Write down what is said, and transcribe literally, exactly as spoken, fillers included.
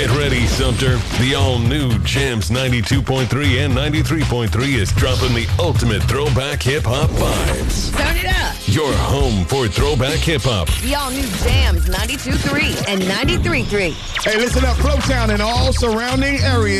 Get ready, Sumter. The all-new Jams ninety-two point three and ninety-three point three is dropping the ultimate throwback hip-hop vibes. Turn it up. Your home for throwback hip-hop. The all-new Jams ninety-two point three and ninety-three point three. Hey, listen up, Flowtown and all surrounding areas.